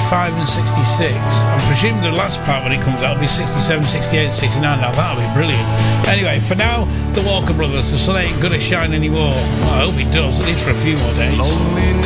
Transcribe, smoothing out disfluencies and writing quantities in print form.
65 and 66. I'm presuming the last part when it comes out will be 67, 68, 69. Now that'll be brilliant. Anyway, for now, the Walker Brothers. The sun ain't gonna shine anymore. Well, I hope it does, at least for a few more days.